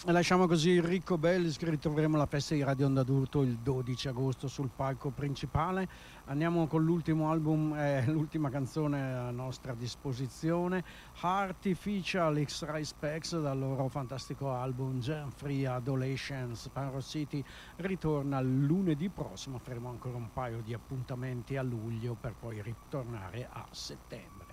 Lasciamo così Ricco Bellis, che ritroveremo alla festa di Radio Onda d'Urto il 12 agosto sul palco principale. Andiamo con l'ultimo album, l'ultima canzone a nostra disposizione, Artificial X-Ray Specs, dal loro fantastico album Germ Free Adolescence. Panro City ritorna lunedì prossimo, faremo ancora un paio di appuntamenti a luglio per poi ritornare a settembre.